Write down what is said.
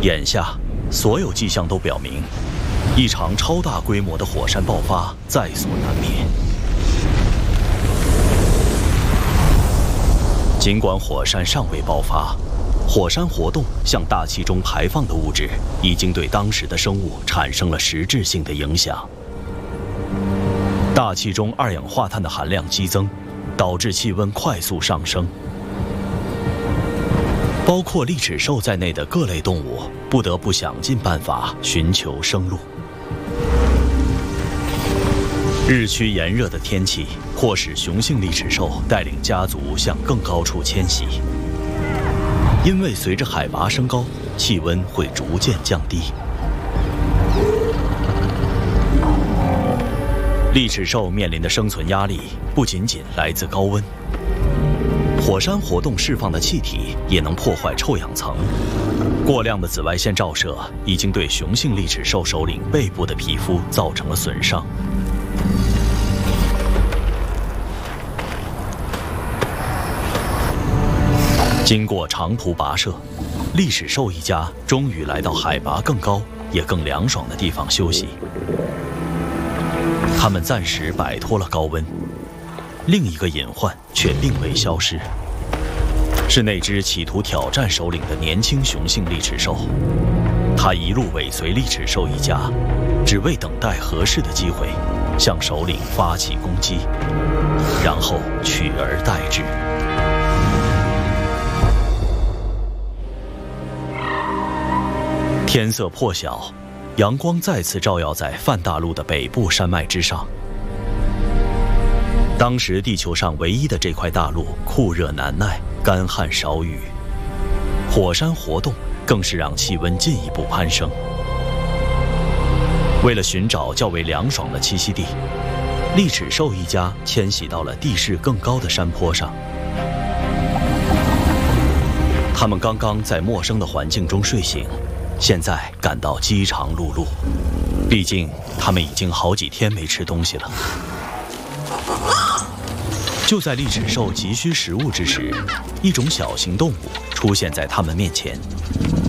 眼下，所有迹象都表明，一场超大规模的火山爆发在所难免。尽管火山尚未爆发，火山活动向大气中排放的物质已经对当时的生物产生了实质性的影响。大气中二氧化碳的含量激增，导致气温快速上升。包括利齿兽在内的各类动物不得不想尽办法寻求生路。日趋炎热的天气迫使雄性利齿兽带领家族向更高处迁徙，因为随着海拔升高，气温会逐渐降低。利齿兽面临的生存压力不仅仅来自高温，火山活动释放的气体也能破坏臭氧层。过量的紫外线照射已经对雄性利齿兽首领背部的皮肤造成了损伤。经过长途跋涉，利齿兽一家终于来到海拔更高也更凉爽的地方休息。他们暂时摆脱了高温，另一个隐患却并未消失，是那只企图挑战首领的年轻雄性利齿兽。它一路尾随利齿兽一家，只为等待合适的机会向首领发起攻击，然后取而代之。天色破晓，阳光再次照耀在泛大陆的北部山脉之上。当时地球上唯一的这块大陆酷热难耐，干旱少雨，火山活动更是让气温进一步攀升。为了寻找较为凉爽的栖息地，利齿兽一家迁徙到了地势更高的山坡上。他们刚刚在陌生的环境中睡醒，现在感到饥肠辘辘，毕竟他们已经好几天没吃东西了。就在利齿兽急需食物之时，一种小型动物出现在他们面前。